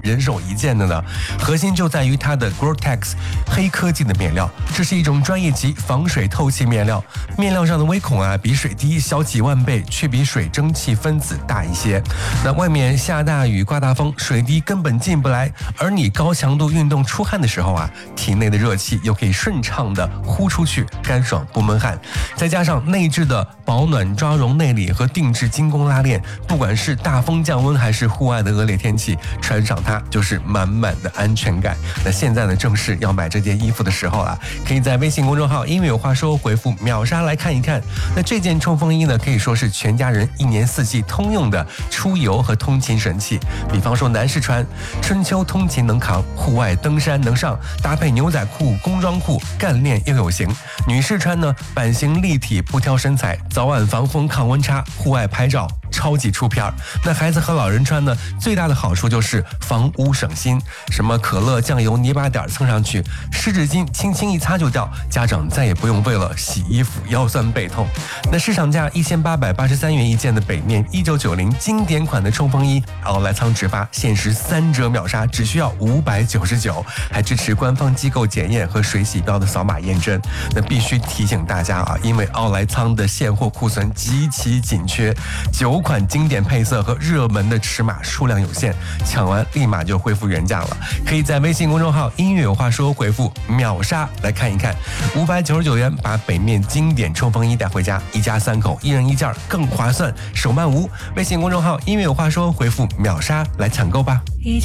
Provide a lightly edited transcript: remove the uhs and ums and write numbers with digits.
人手一件的呢？核心就在于它的 Gore-Tex 黑科技的面料，这是一种专业级防水透气面料，面料上的微孔啊比水滴小几万倍，却比水蒸气分子大一些。那外面下大雨刮大风，水滴根本进不来，而你高强度运动出汗的时候啊，体内的热气又可以顺畅的呼出去，干爽不闷汗。再加上内置的保暖抓绒内里和定制精工拉链，不管是大风降温还是户外的恶劣天气，穿上它就是满满的安全感。那现在呢，正是要买这件衣服的时候了，可以在微信公众号音乐有话说回复秒杀来看一看。那这件冲锋衣呢，可以说是全家人一年四季通用的出游和通勤神器。比方说男士穿，春秋通勤能扛，户外登山能上，搭配牛仔裤、工装裤，干练又有型。女士穿呢，版型立体，不挑身材，早晚防风抗温差，户外拍照超级出片儿。那孩子和老人穿呢，最大的好处就是防污省心，什么可乐、酱油、泥巴点蹭上去，湿纸巾轻轻一擦就掉，家长再也不用为了洗衣服腰酸背痛。那市场价1883元一件的北面1990经典款的冲锋衣，奥莱仓直发，限时3折秒杀，只需要599，还支持官方机构检验和水洗标的扫码验证。那必须提醒大家啊，因为奥莱仓的现货库存极其紧缺，9款经典配色和热门的尺码数量有限，抢完立马就恢复原价了。可以在微信公众号音乐有话说回复秒杀来看一看，599元把北面经典冲锋衣带回家，一家3口1人1件更划算，手慢无。微信公众号音乐有话说回复秒杀来抢购吧。